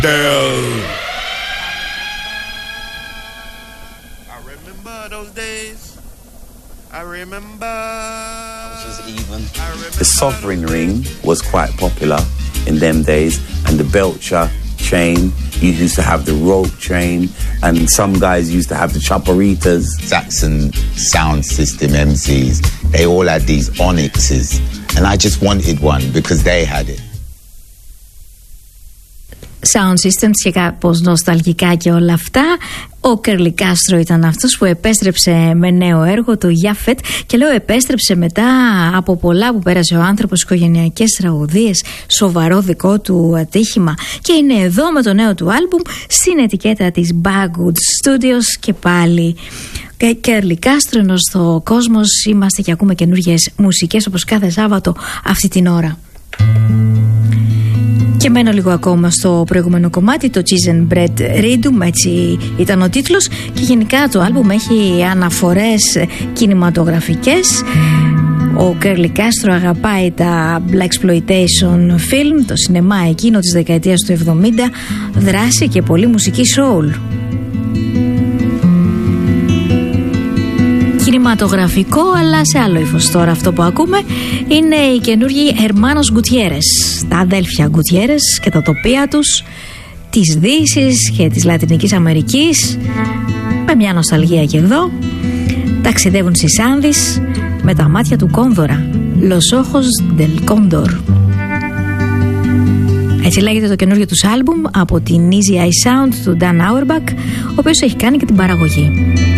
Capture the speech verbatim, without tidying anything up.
I remember those days. I remember. Even. The sovereign ring was quite popular in them days, and the Belcher chain. You used to have the rope chain, and some guys used to have the choperitas. Saxon sound system M Cs, they all had these onyxes, and I just wanted one because they had it. Sound systems και κάπως νοσταλγικά και όλα αυτά. Ο Κέρλι Κάστρο ήταν αυτός που επέστρεψε με νέο έργο, το Γιάφετ, και λέω επέστρεψε μετά από πολλά που πέρασε ο άνθρωπος, οικογενειακές τραγωδίες, σοβαρό δικό του ατύχημα, και είναι εδώ με το νέο του άλμπουμ στην ετικέτα της Bagwood Studios και πάλι. Κέρλι Κάστρο, ενώ στο κόσμος είμαστε και ακούμε καινούργιες μουσικές όπως κάθε Σάββατο αυτή την ώρα. Και μένω λίγο ακόμα στο προηγούμενο κομμάτι, το Cheese and Bread Rhythm, έτσι ήταν ο τίτλος, και γενικά το άλμπουμ έχει αναφορές κινηματογραφικές. Ο Κέρλι Κάστρο αγαπάει τα Black Exploitation film, το σινεμά εκείνο της δεκαετίας του εβδομήντα, δράση και πολύ μουσική soul. Κινηματογραφικό, αλλά σε άλλο ύφος τώρα. Αυτό που ακούμε είναι οι καινούργιοι Hermanos Gutierrez, τα αδέλφια Gutierrez και τα τοπία τους της Δύσης και της Λατινικής Αμερικής, με μια νοσταλγία και εδώ. Ταξιδεύουν στις Άνδεις με τα μάτια του Κόνδωρα, Los Ojos del Cóndor. Έτσι λέγεται το καινούργιο τους άλμπουμ από την Easy Eye Sound του Dan Auerbach, ο οποίος έχει κάνει και την παραγωγή.